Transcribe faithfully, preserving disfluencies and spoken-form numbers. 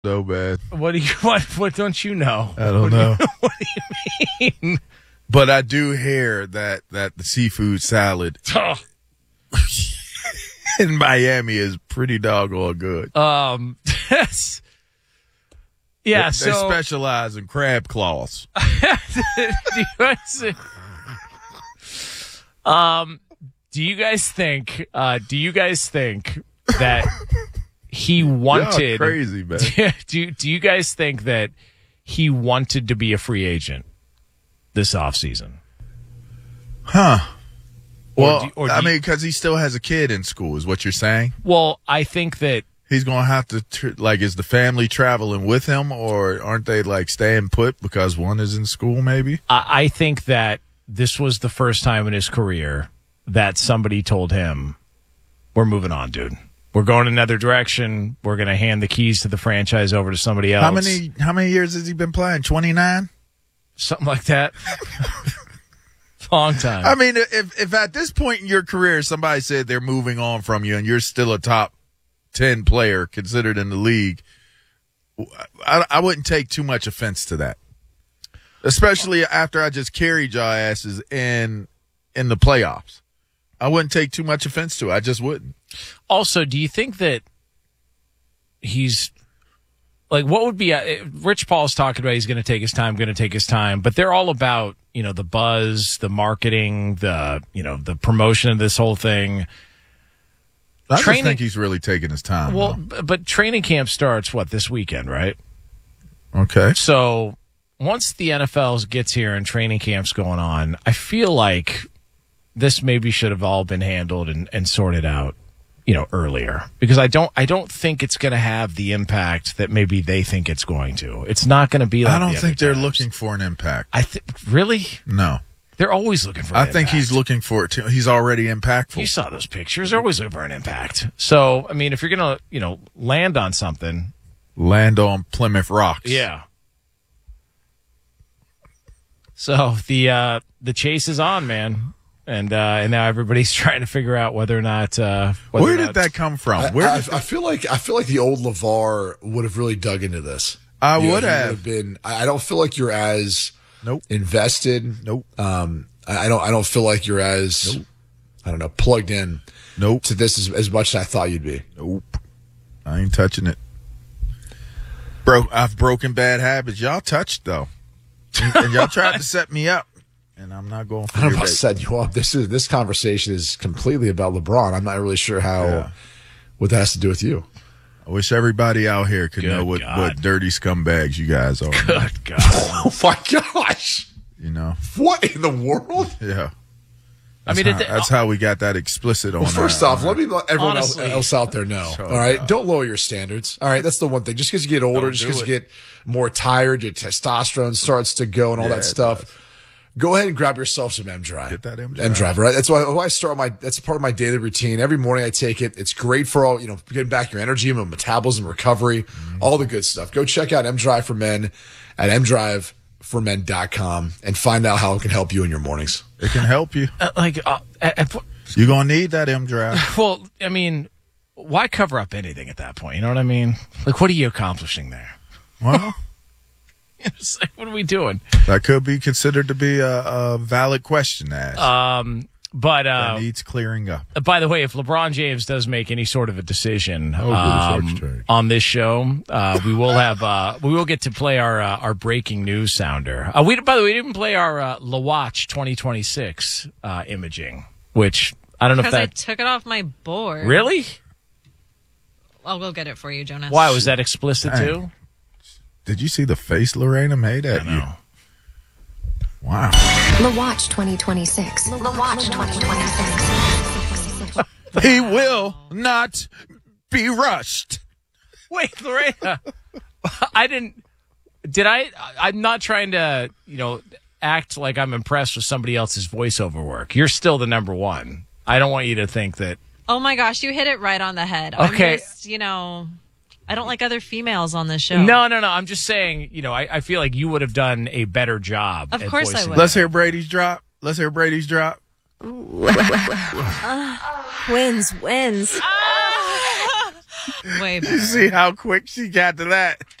So bad. What do you what? What don't you know? I don't what know. Do you, what do you mean? But I do hear that that the seafood salad Oh. in Miami is pretty doggone good. Um. yes. Yeah. They, so they specialize in crab claws. do you guys, um. Do you guys think? Uh. Do you guys think that he wanted? Y'all crazy, man. Do Do you guys think that he wanted to be a free agent this offseason? Huh. Or Well, do- or do I you- mean, because he still has a kid in school, is what you're saying? Well, I think that He's going to have to, tr- like, is the family traveling with him, or aren't they, like, staying put because one is in school, maybe? I, I think that this was the first time in his career that somebody told him, "We're moving on, dude. We're going another direction. We're going to hand the keys to the franchise over to somebody else." How many How many years has he been playing? twenty-nine? Something like that. Long time. I mean, if if at this point in your career somebody said they're moving on from you and you're still a top ten player considered in the league, I, I wouldn't take too much offense to that. Especially after I just carried y'all asses in in the playoffs. I wouldn't take too much offense to it. I just wouldn't. Also, do you think that he's like, what would be uh, Rich Paul's talking about? He's going to take his time, going to take his time, but they're all about, you know, the buzz, the marketing, the, you know, the promotion of this whole thing. I Training- just think he's really taking his time. Well, b- but training camp starts what, this weekend, right? though. Okay. So once the N F L gets here and training camp's going on, I feel like this maybe should have all been handled and, and sorted out, you know, earlier, because I don't, I don't think it's going to have the impact that maybe they think it's going to. It's not going to be like I don't the think other they're times. looking for an impact. I think really No. they're always looking for. I An think impact. he's looking for it too. He's already impactful. You saw those pictures. They're always looking for an impact. So I mean, if you're going to, you know, land on something, Land on Plymouth Rocks. yeah. So the uh, the chase is on, man. And uh, and now everybody's trying to figure out whether or not. Uh, whether Where or did not- that come from? I, Where I, did I feel like I feel like the old LeVar would have really dug into this. I You know, would he have. been. I I don't feel like you're as Nope. invested. Nope. Um, I I don't. I don't feel like you're as I don't know plugged in Nope. to this as, as much as I thought you'd be. Nope. I ain't touching it. Bro, I've broken bad habits. Y'all touched though, and, and y'all tried to set me up, and I'm not going for I don't your know if I bait. set you up. This is this conversation is completely about LeBron. I'm not really sure how Yeah. what that has to do with you. I wish everybody out here could Good know what, God. what dirty scumbags you guys are. Good God. Oh my gosh! You know? What in the world? Yeah. I mean, That's, it, how, that's how we got that explicit on Well, first our- off, let me let everyone else, Honestly. else out there know. Oh, all right, God. don't lower your standards. All right, that's the one thing. Just because you get older, Don't just do because you it. get more tired, your testosterone starts to go and all Yeah, that it stuff. does. Go ahead and grab yourself some M Drive. Get that M Drive. M Drive, right? That's why, why I start my. That's a part of my daily routine. Every morning I take it. It's great for all you know, getting back your energy, and metabolism, recovery, Mm-hmm. all the good stuff. Go check out M Drive for Men at m drive for men dot com and find out how it can help you in your mornings. It can help you. uh, like, uh, at, at, You're going to need that M drive. well, I mean, why cover up anything at that point? You know what I mean? Like, what are you accomplishing there? Well, It's like, what are we doing? that could be considered to be a, a valid question to ask. Um, but uh, that needs clearing up. by the way, if LeBron James does make any sort of a decision Oh, good um, search tag. on this show, uh, we will have uh, we will get to play our uh, our breaking news sounder. Uh, we by the way, we didn't play our uh, La Watch twenty twenty-six uh, imaging, which I don't know if Because I that took it off my board. really. I'll go get it for you, Jonas. Why was that explicit Dang. too? Did you see the face Lorena made at you? No. Wow. La Watch twenty twenty-six. La Watch twenty twenty-six. He will not be rushed. Wait, Lorena. I didn't. Did I? I'm not trying to, you know, act like I'm impressed with somebody else's voiceover work. You're still the number one. I don't want you to think that. Oh my gosh, you hit it right on the head. Okay. I'm just, you know, I don't like other females on this show. No, no, no. I'm just saying, you know, I, I feel like you would have done a better job. Of at course I voicing would. that. Let's hear Brady's drop. Let's hear Brady's drop. Wins, wins. Way You better. see how quick she got to that?